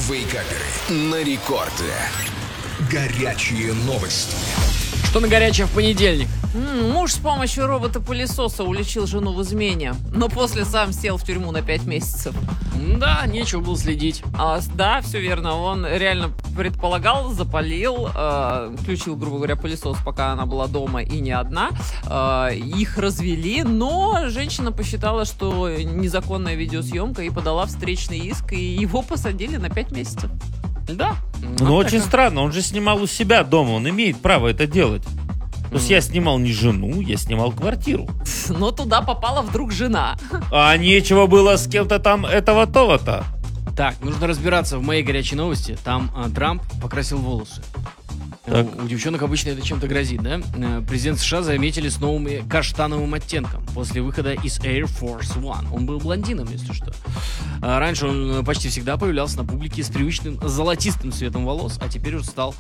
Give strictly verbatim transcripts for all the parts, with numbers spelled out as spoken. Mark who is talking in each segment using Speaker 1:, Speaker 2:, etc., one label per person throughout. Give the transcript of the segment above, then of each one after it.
Speaker 1: Вейкаперы на рекорде. Горячие новости.
Speaker 2: Что на горячее в понедельник?
Speaker 3: М, Муж с помощью робота-пылесоса уличил жену в измене, но после сам сел в тюрьму на пять месяцев.
Speaker 2: Да, нечего было следить.
Speaker 3: А, с- да, все верно. Он реально предполагал, запалил, э, включил, грубо говоря, пылесос, пока она была дома и не одна. Э, их развели, но женщина посчитала, что незаконная видеосъемка, и подала встречный иск, и его посадили на пять месяцев.
Speaker 2: Да.
Speaker 4: Ну, очень странно, он же снимал у себя дома, он имеет право это делать. То есть я снимал не жену, я снимал квартиру.
Speaker 3: Но туда попала вдруг жена.
Speaker 4: А нечего было с кем-то там этого того-то.
Speaker 2: Так, нужно разбираться в моей горячей новости. Там а, Трамп покрасил волосы.
Speaker 4: Так.
Speaker 2: У, у девчонок обычно это чем-то грозит, да? Э, Президент США заметили с новым э, каштановым оттенком после выхода из Air Force One. Он был блондином, если что. А раньше он э, почти всегда появлялся на публике с привычным золотистым цветом волос, а теперь уже стал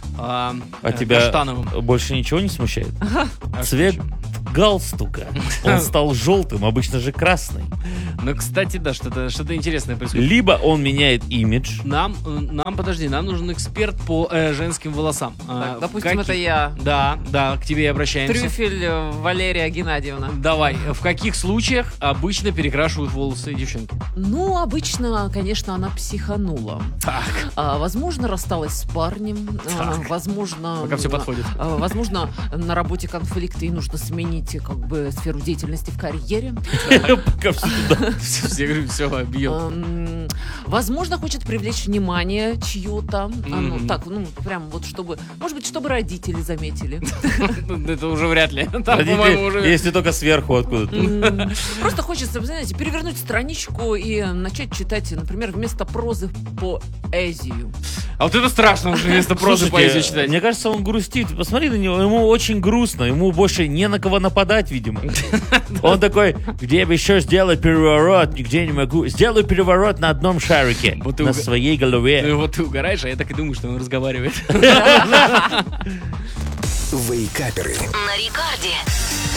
Speaker 2: а,
Speaker 4: А
Speaker 2: э,
Speaker 4: тебя
Speaker 2: каштановым.
Speaker 4: больше ничего не смущает?
Speaker 2: А
Speaker 4: Цвет
Speaker 2: что
Speaker 4: галстука. Он стал желтым, обычно же красный.
Speaker 2: Ну, кстати, да, что-то, что-то интересное происходит.
Speaker 4: Либо он меняет имидж.
Speaker 2: Нам, э, нам, подожди, нам нужен эксперт по э, женским волосам. А,
Speaker 3: Так, допустим,
Speaker 2: каки-
Speaker 3: это я.
Speaker 2: Да, да, к тебе и обращаемся.
Speaker 3: Трюфель э, Валерия Геннадьевна.
Speaker 2: Давай, в каких случаях обычно перекрашивают волосы девчонки?
Speaker 3: Ну, обычно, конечно, она психанула.
Speaker 2: Так.
Speaker 3: А, возможно, рассталась с парнем. А, возможно,
Speaker 2: Пока все подходит.
Speaker 3: а, возможно, на работе конфликты, и нужно сменить как бы сферу деятельности в карьере.
Speaker 4: Пока все туда.
Speaker 2: Все, говорю, все, объем.
Speaker 3: Ам, Возможно, хочет привлечь внимание чье-то. А, ну,
Speaker 2: Мгм.
Speaker 3: так, ну, прям вот чтобы... Может быть, чтобы родители заметили.
Speaker 2: Это уже вряд ли. Там,
Speaker 4: Родители,
Speaker 2: по-моему, уже...
Speaker 4: если только сверху откуда-то.
Speaker 3: М, Просто хочется, вы знаете, перевернуть страничку и начать читать, например, вместо прозы поэзию.
Speaker 2: А вот это страшно уже вместо прозы
Speaker 4: Слушайте,
Speaker 2: поэзию читать.
Speaker 4: мне кажется, он грустит. Посмотри на него, ему очень грустно. Ему больше не на кого нападать, видимо. Он такой, где бы еще сделать переворот, нигде не могу. Сделаю переворот на одном шарике,
Speaker 2: Вот ты
Speaker 4: на
Speaker 2: уга-
Speaker 4: своей голове.
Speaker 2: Ну, вот ты угораешь, а я так и думаю, что он разговаривает.
Speaker 1: Вейкаперы.
Speaker 5: На рекорде.